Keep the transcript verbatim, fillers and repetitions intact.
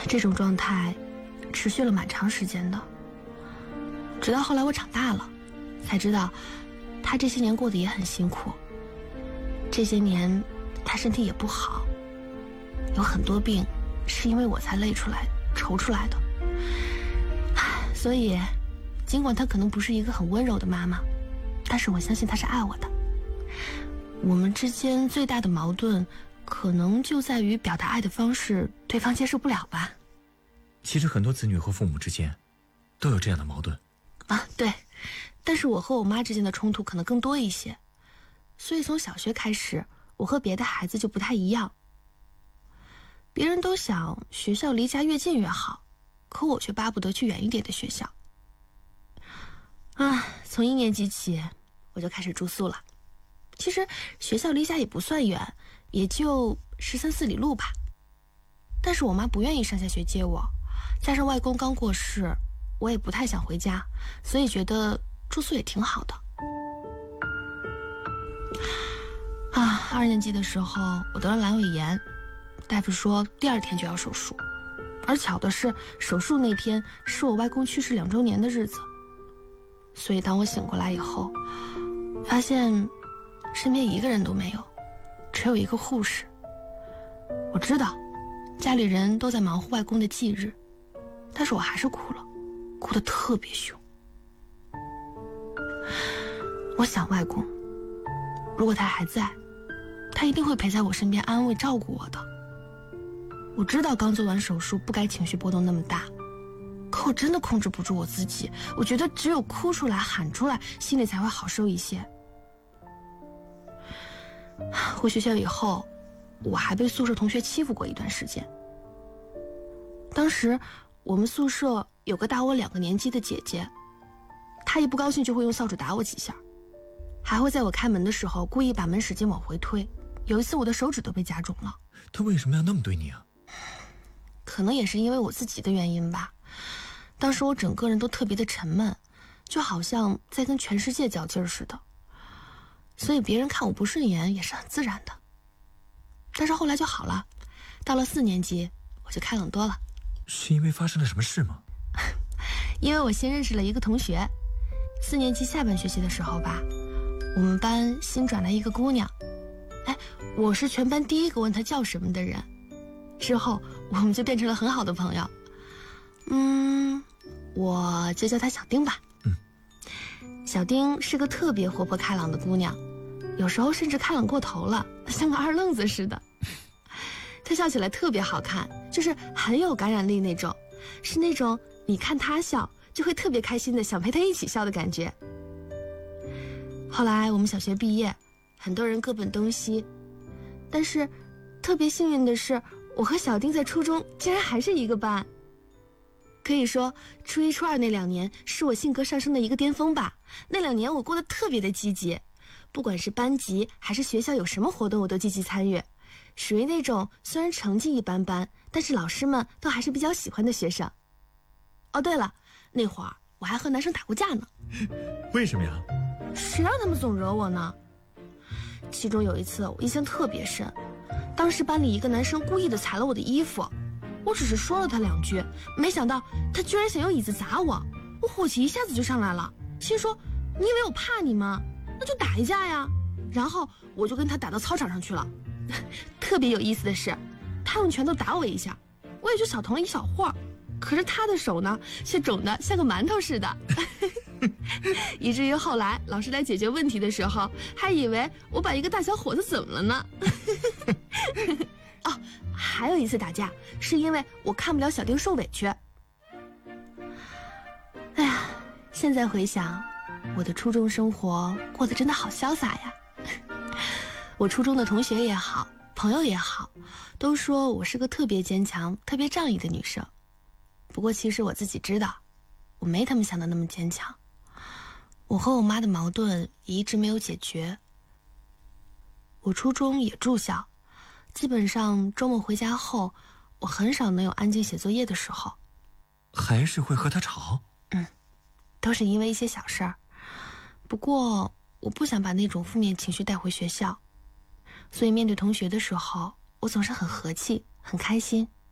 这种状态持续了蛮长时间的，直到后来我长大了，才知道他这些年过得也很辛苦。这些年他身体也不好，有很多病是因为我才累出来愁出来的。所以尽管她可能不是一个很温柔的妈妈，但是我相信她是爱我的。我们之间最大的矛盾可能就在于表达爱的方式对方接受不了吧。 其实很多子女和父母之间都有这样的矛盾啊，对，但是我和我妈之间的冲突可能更多一些，所以从小学开始我和别的孩子就不太一样。别人都想学校离家越近越好，可我却巴不得去远一点的学校。啊，从一年级起我就开始住宿了。其实学校离家也不算远，也就十三四里路吧。但是我妈不愿意上下学接我，加上外公刚过世，我也不太想回家，所以觉得住宿也挺好的。啊，二年级的时候我得了阑尾炎，大夫说第二天就要手术，而巧的是手术那天是我外公去世两周年的日子。所以当我醒过来以后，发现身边一个人都没有，只有一个护士。我知道家里人都在忙活外公的忌日，但是我还是哭了，哭得特别凶。我想外公，如果他还在，他一定会陪在我身边安慰照顾我的。我知道刚做完手术不该情绪波动那么大，可我真的控制不住我自己，我觉得只有哭出来喊出来，心里才会好受一些。回学校以后，我还被宿舍同学欺负过一段时间。当时我们宿舍有个大我两个年级的姐姐，她一不高兴就会用扫帚打我几下，还会在我开门的时候故意把门使劲往回推。有一次我的手指都被夹肿了。 她为什么要那么对你啊？ 可能也是因为我自己的原因吧。当时我整个人都特别的沉闷，就好像在跟全世界较劲儿似的，所以别人看我不顺眼也是很自然的。但是后来就好了，到了四年级我就开朗多了。 是因为发生了什么事吗？ 因为我新认识了一个同学。四年级下半学期的时候吧，我们班新转来一个姑娘，哎，我是全班第一个问她叫什么的人。之后我们就变成了很好的朋友。嗯，我就叫她小丁吧。 嗯， 小丁是个特别活泼开朗的姑娘，有时候甚至开朗过头了，像个二愣子似的。她笑起来特别好看，就是很有感染力那种，是那种你看她笑就会特别开心的想陪她一起笑的感觉。后来我们小学毕业，很多人各奔东西，但是特别幸运的是，我和小丁在初中竟然还是一个班。可以说初一初二那两年是我性格上升的一个巅峰吧。那两年我过得特别的积极，不管是班级还是学校有什么活动我都积极参与，属于那种虽然成绩一般般，但是老师们都还是比较喜欢的学生。哦对了，那会儿我还和男生打过架呢。 为什么呀？ 谁让他们总惹我呢？其中有一次我印象特别深，当时班里一个男生故意的踩了我的衣服，我只是说了他两句，没想到他居然想用椅子砸我，我火气一下子就上来了，心说你以为我怕你吗？那就打一架呀。然后我就跟他打到操场上去了。特别有意思的是，他用拳头打我一下，我也就小疼了一小会儿，可是他的手呢却肿得像个馒头似的。以至于后来老师来解决问题的时候，还以为我把一个大小伙子怎么了呢。哦，还有一次打架是因为我看不了小丁受委屈。哎呀，现在回想，我的初中生活过得真的好潇洒呀。我初中的同学也好，朋友也好，都说我是个特别坚强特别仗义的女生。不过其实我自己知道，我没他们想的那么坚强。我和我妈的矛盾也一直没有解决。我初中也住校，基本上周末回家后，我很少能有安静写作业的时候。 还是会和他吵？ 嗯，都是因为一些小事儿。不过我不想把那种负面情绪带回学校，所以面对同学的时候，我总是很和气很开心。